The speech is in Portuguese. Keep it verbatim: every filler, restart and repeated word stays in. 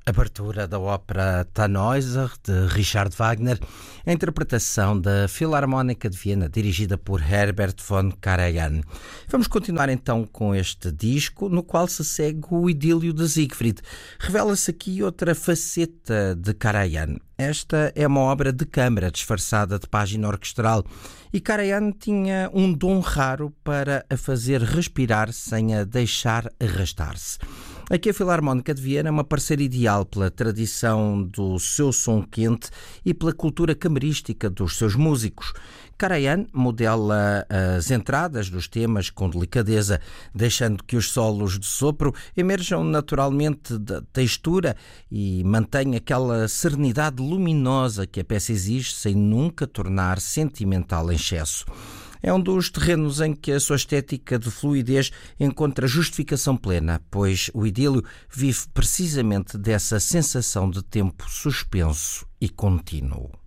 Abertura da ópera Tannhäuser, de Richard Wagner, a interpretação da Filarmónica de Viena, dirigida por Herbert von Karajan. Vamos continuar então com este disco, no qual se segue o idílio de Siegfried. Revela-se aqui outra faceta de Karajan. Esta é uma obra de câmara disfarçada de página orquestral, e Karajan tinha um dom raro para a fazer respirar sem a deixar arrastar-se. Aqui a Filarmónica de Viena é uma parceira ideal pela tradição do seu som quente e pela cultura camerística dos seus músicos. Karajan modela as entradas dos temas com delicadeza, deixando que os solos de sopro emerjam naturalmente da textura e mantém aquela serenidade luminosa que a peça exige, sem nunca tornar sentimental em excesso. É um dos terrenos em que a sua estética de fluidez encontra justificação plena, pois o idílio vive precisamente dessa sensação de tempo suspenso e contínuo.